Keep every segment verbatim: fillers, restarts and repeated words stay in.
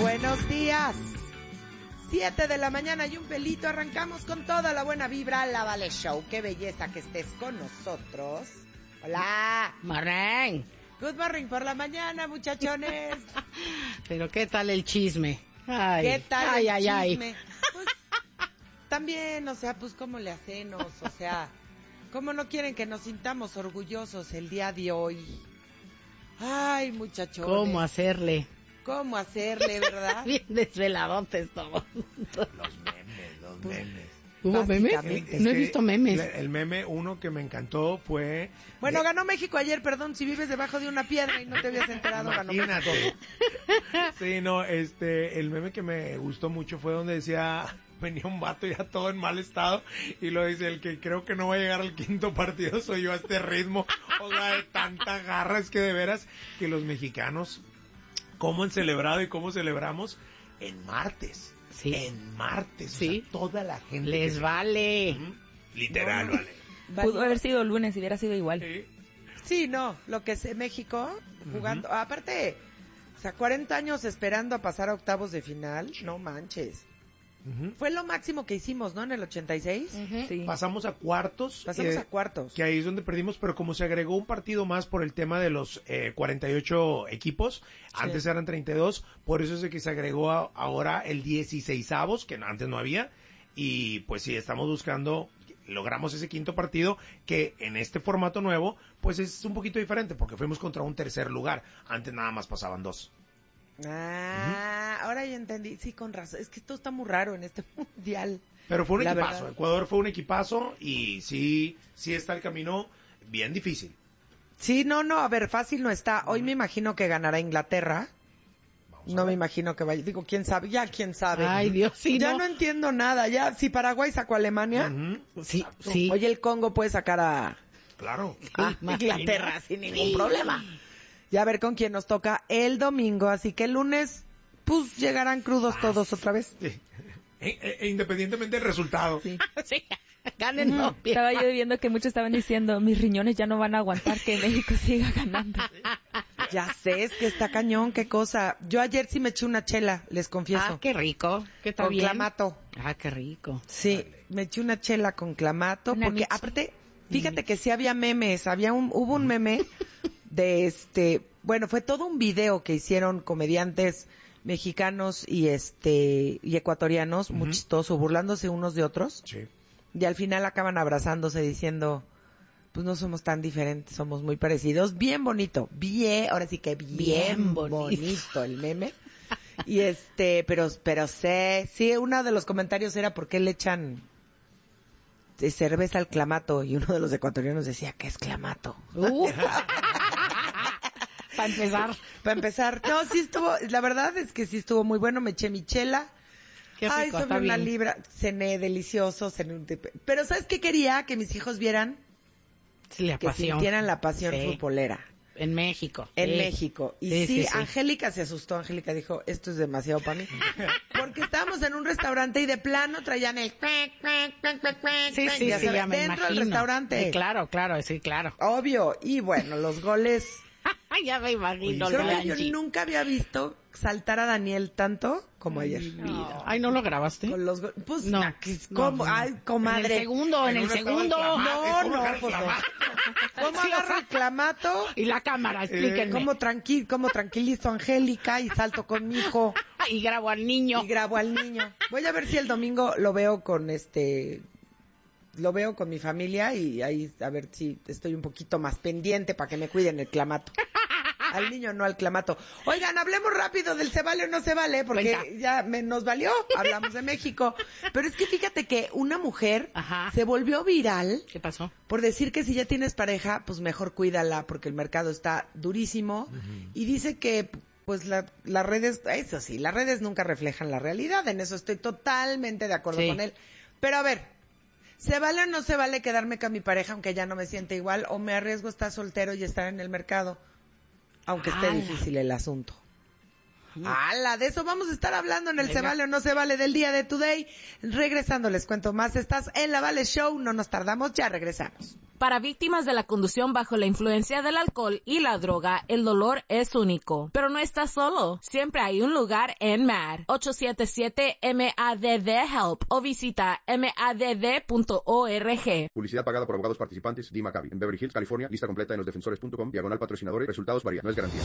Buenos días. Siete de la mañana y un pelito. Arrancamos con toda la buena vibra. La Vale Show. Qué belleza que estés con nosotros. Hola. Morning. Good morning por la mañana, muchachones. Pero qué tal el chisme. Ay, ¿Qué tal ay, el ay, chisme? Ay. Pues, también, o sea, pues cómo le hacemos, o sea, cómo no quieren que nos sintamos orgullosos el día de hoy. Ay, muchachones. ¿Cómo hacerle? ¿Cómo hacerle, verdad? Bien desveladotes todos. Los memes, los Pues, memes. ¿Hubo memes? Es No he que visto memes. El, el meme, uno que me encantó fue... Bueno, de- ganó México ayer, perdón, si vives debajo de una piedra y no te habías enterado, ganó México. Imagínate. Sí, no, este, el meme que me gustó mucho fue donde decía, venía un vato ya todo en mal estado, y lo dice, el que creo que no va a llegar al quinto partido soy yo a este ritmo. O sea, de tanta garra, es que de veras, que los mexicanos, cómo han celebrado y cómo celebramos en martes. Sí. En martes. Sí. O sea, toda la gente. Les que- vale. Ujú. Literal, No. vale. Pudo haber sido lunes y hubiera sido igual. Sí. Sí, no, lo que es México jugando, aparte, o sea, cuarenta años esperando a pasar a octavos de final, no manches. Ujú. Fue lo máximo que hicimos, ¿no? En el ochenta y seis. Ujú. Sí. Pasamos a cuartos. Pasamos eh, a cuartos. Que ahí es donde perdimos, pero como se agregó un partido más por el tema de los eh, cuarenta y ocho equipos, antes eran treinta y dos, por eso es de que se agregó a- ahora el dieciseisavos, que antes no había, y pues sí, estamos buscando, logramos ese quinto partido, que en este formato nuevo, pues es un poquito diferente, porque fuimos contra un tercer lugar, antes nada más pasaban dos. Ah, ahora ya entendí. Sí, con razón. Es que todo está muy raro en este mundial. Pero fue un La equipazo, verdad. Ecuador fue un equipazo, y sí, sí está el camino bien difícil. Sí, no, no, a ver, fácil no está. Hoy me imagino que ganará Inglaterra. Vamos a No me ver. imagino que vaya. Digo, quién sabe, ya quién sabe. Ay, Dios, sí, ya no. no. entiendo nada. Ya, si Paraguay sacó a Alemania, Ujú, Sí, exacto. sí. oye, el Congo puede sacar a, Claro. a imagina. Inglaterra sin ningún problema. Ya a ver con quién nos toca el domingo. Así que el lunes, pues llegarán crudos todos otra vez. Sí. E- e- e independientemente del resultado. Sí. Ganen, no. Estaba yo viendo que muchos estaban diciendo, mis riñones ya no van a aguantar que México siga ganando. Ya sé, es que está cañón, qué cosa. Yo ayer sí me eché una chela, les confieso. Ah, qué rico. ¿Qué tal con bien? clamato. Ah, qué rico. Sí, me eché una chela con clamato, Una porque michi. aparte, fíjate que sí había memes, había un, hubo un meme de este, bueno, fue todo un video que hicieron comediantes mexicanos y este, y ecuatorianos, muy Ujú. chistoso, burlándose unos de otros, Sí. y al final acaban abrazándose diciendo, pues no somos tan diferentes, somos muy parecidos, bien bonito, bien, ahora sí que bien, Bien bonito. bonito. el meme. Y este, pero, pero sé, sí, uno de los comentarios era por qué le echan de cerveza al clamato, y uno de los ecuatorianos decía, ¿qué es clamato? Uh. Para empezar. Para empezar, no, sí estuvo, la verdad es que sí estuvo muy bueno, me eché mi chela. Qué rico, Ay, está sobre una bien. libra, cené delicioso, cené un tepe- pero ¿sabes qué quería? Que mis hijos vieran, Sí, la que pasión. sintieran la pasión Sí. futbolera. En México. En Sí. México. Y Sí, sí, sí, sí. Angélica se asustó. Angélica dijo, esto es demasiado para mí. Porque estábamos en un restaurante y de plano traían el... Sí, sí, ya sí, sabes, ya me dentro del imagino. restaurante. Sí, claro, claro, sí, claro. Obvio. Y bueno, los goles... Ya me imagino. Oye, Creo lo de que yo Angie. nunca había visto saltar a Daniel tanto como ayer. Vida. Ay, ¿no lo grabaste? Con los go- pues, No. ¿cómo? No, no. Ay, comadre. En el segundo, en, En el uno estaba segundo. el clamato. No, ¿Cómo no, agarra el pues no. clamato? ¿Cómo Sí, o agarro sea- el clamato? Y la cámara, explíquenme. ¿Cómo, tranqui cómo tranquilizo a Angélica y salto con mi hijo Y grabo al niño. y grabo al niño? Voy a ver si el domingo lo veo con este... Lo veo con mi familia y ahí a ver si estoy un poquito más pendiente para que me cuiden el clamato. Al niño, no al clamato. Oigan, hablemos rápido del se vale o no se vale, porque Cuenta. ya me, nos valió. Hablamos de México. Pero es que fíjate que una mujer Ajá. se volvió viral ¿Qué pasó? por decir que si ya tienes pareja, pues mejor cuídala porque el mercado está durísimo. Y dice que, pues la, las redes, eso sí, las redes nunca reflejan la realidad. En eso estoy totalmente de acuerdo Sí. con él. Pero a ver, ¿se vale o no se vale quedarme con mi pareja aunque ya no me siente igual? ¿O me arriesgo a estar soltero y estar en el mercado? Aunque esté ¡Hala! difícil el asunto. ¡Hala! De eso vamos a estar hablando en el Venga. Se Vale o No Se Vale del día de Today. Regresando les cuento más. Estás en la Vale Show. No nos tardamos, ya regresamos. Para víctimas de la conducción bajo la influencia del alcohol y la droga, el dolor es único. Pero no estás solo. Siempre hay un lugar en M A D. ocho siete siete M A D D HELP o visita M A D D punto org. Publicidad pagada por abogados participantes. D. Maccabi. En Beverly Hills, California. Lista completa en losdefensores punto com. Diagonal patrocinadores. Resultados varían. No es garantía.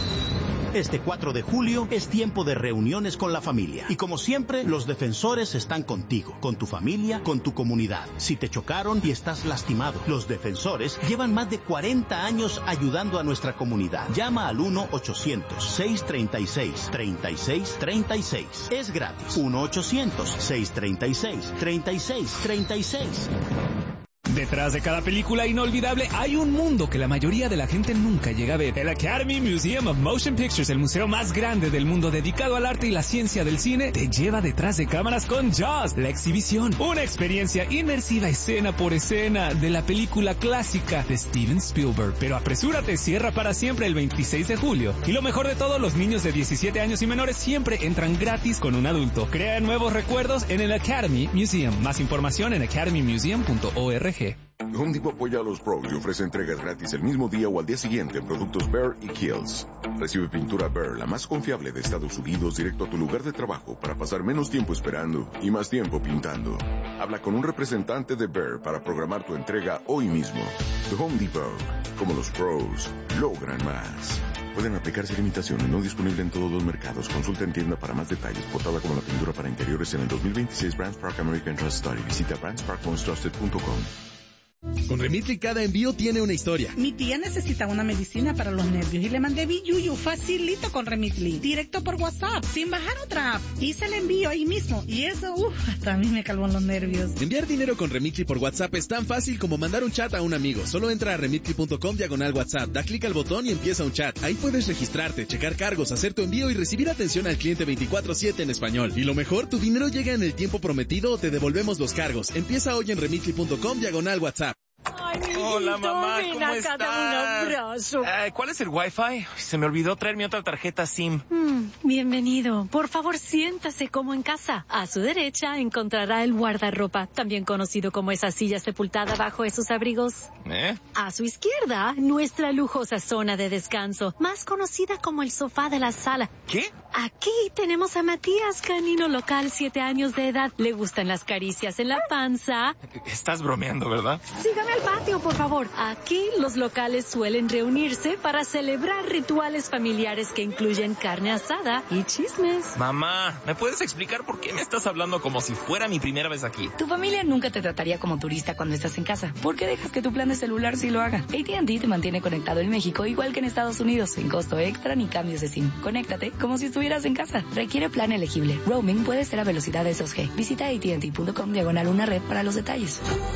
Este cuatro de julio es tiempo de reuniones con la familia. Y como siempre, los defensores están contigo, con tu familia, con tu comunidad. Si te chocaron y estás lastimado, los defensores llevan más de cuarenta años ayudando a nuestra comunidad. Llama al uno ochocientos seis treinta y seis treinta y seis treinta y seis. Es gratis. uno ochocientos seis treinta y seis treinta y seis treinta y seis. Detrás de cada película inolvidable hay un mundo que la mayoría de la gente nunca llega a ver. El Academy Museum of Motion Pictures, el museo más grande del mundo dedicado al arte y la ciencia del cine, te lleva detrás de cámaras con Jaws, la exhibición. Una experiencia inmersiva escena por escena de la película clásica de Steven Spielberg. Pero apresúrate, cierra para siempre el veintiséis de julio. Y lo mejor de todo, los niños de diecisiete años y menores siempre entran gratis con un adulto. Crea nuevos recuerdos en el Academy Museum. Más información en academy museum punto org. Home Depot apoya a los pros y ofrece entregas gratis el mismo día o al día siguiente en productos Behr y Kiehl's. Recibe pintura Behr, la más confiable de Estados Unidos, directo a tu lugar de trabajo para pasar menos tiempo esperando y más tiempo pintando. Habla con un representante de Behr para programar tu entrega hoy mismo. The Home Depot, como los pros, logran más. Pueden aplicarse limitaciones, no disponible en todos los mercados. Consulta en tienda para más detalles. Portada como la pintura para interiores en el dos mil veintiséis Brands Park American Trust Study. Visita brands park most trusted punto com. Con Remitly cada envío tiene una historia. Mi tía necesita una medicina para los nervios y le mandé Biyuyu facilito con Remitly, directo por WhatsApp, sin bajar otra app. Hice el envío ahí mismo y eso, uff, hasta a mí me calmó los nervios. Enviar dinero con Remitly por WhatsApp es tan fácil como mandar un chat a un amigo. Solo entra a remitly punto com diagonal WhatsApp, da clic al botón y empieza un chat. Ahí puedes registrarte, checar cargos, hacer tu envío y recibir atención al cliente veinticuatro siete en español. Y lo mejor, tu dinero llega en el tiempo prometido o te devolvemos los cargos. Empieza hoy en remitly punto com diagonal WhatsApp. Ay, mi Hola, mamá, ven ¿cómo acá, estás? Dame un abrazo. Eh, ¿Cuál es el Wi-Fi? Se me olvidó traer mi otra tarjeta SIM. Mm, bienvenido. Por favor, siéntase como en casa. A su derecha encontrará el guardarropa, también conocido como esa silla sepultada bajo esos abrigos. ¿Eh? A su izquierda, nuestra lujosa zona de descanso, más conocida como el sofá de la sala. ¿Qué? Aquí tenemos a Matías, canino local, siete años de edad. Le gustan las caricias en la panza. Estás bromeando, ¿verdad? Sígame al patio, por favor. Aquí los locales suelen reunirse para celebrar rituales familiares que incluyen carne asada y chismes. Mamá, ¿me puedes explicar por qué me estás hablando como si fuera mi primera vez aquí? Tu familia nunca te trataría como turista cuando estás en casa. ¿Por qué dejas que tu plan de celular sí lo haga? A T and T te mantiene conectado en México igual que en Estados Unidos, sin costo extra ni cambios de SIM. Conéctate como si estuvieras en casa. Requiere plan elegible. Roaming puede ser a velocidad de dos G. Visita A T and T punto com diagonal una red para los detalles.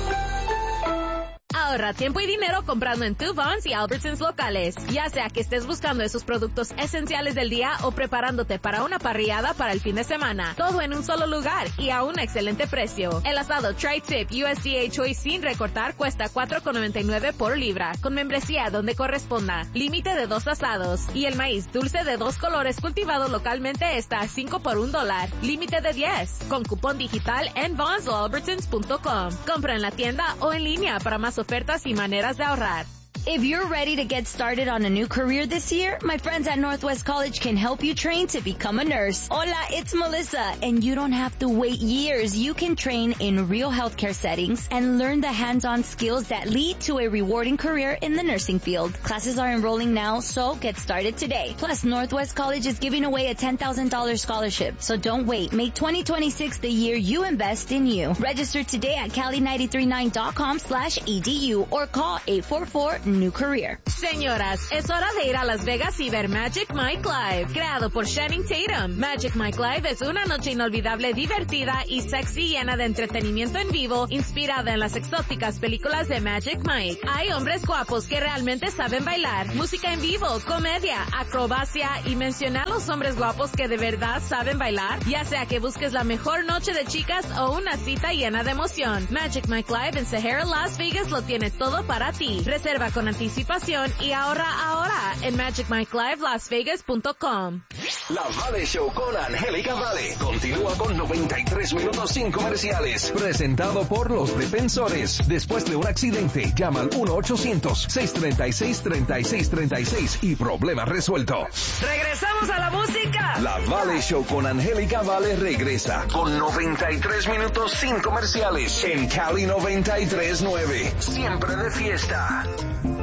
Ahorra tiempo y dinero comprando en Tu Vons y Albertsons locales. Ya sea que estés buscando esos productos esenciales del día o preparándote para una parrillada para el fin de semana. Todo en un solo lugar y a un excelente precio. El asado Tri-Tip U S D A Choice sin recortar cuesta cuatro con noventa y nueve por libra, con membresía donde corresponda. Límite de dos asados. Y el maíz dulce de dos colores cultivado localmente está a cinco por un dólar. Límite de diez. Con cupón digital en vons o albertsons punto com. Compra en la tienda o en línea para más ofertas y maneras de ahorrar. If you're ready to get started on a new career this year, my friends at Northwest College can help you train to become a nurse. Hola, it's Melissa, and you don't have to wait years. You can train in real healthcare settings and learn the hands-on skills that lead to a rewarding career in the nursing field. Classes are enrolling now, so get started today. Plus, Northwest College is giving away a ten thousand dollars scholarship, so don't wait. Make twenty twenty-six the year you invest in you. Register today at cali nine three nine dot com slash E D U or call eight four four new career. Señoras, es hora de ir a Las Vegas y ver Magic Mike Live, creado por Channing Tatum. Magic Mike Live es una noche inolvidable, divertida y sexy, llena de entretenimiento en vivo, inspirada en las exóticas películas de Magic Mike. Hay hombres guapos que realmente saben bailar, música en vivo, comedia, acrobacia y mencionar los hombres guapos que de verdad saben bailar, ya sea que busques la mejor noche de chicas o una cita llena de emoción. Magic Mike Live en Sahara, Las Vegas lo tiene todo para ti. Reserva con con anticipación y ahorra ahora en magic mike live las vegas punto com. La Vale Show con Angélica Vale continúa con noventa y tres minutos sin comerciales. Presentado por los defensores. Después de un accidente, llama al uno ochocientos, seis tres seis, tres seis tres seis y problema resuelto. ¡Regresamos a la música! La Vale Show con Angélica Vale regresa con noventa y tres minutos sin comerciales en Cali noventa y tres nueve. Siempre de fiesta.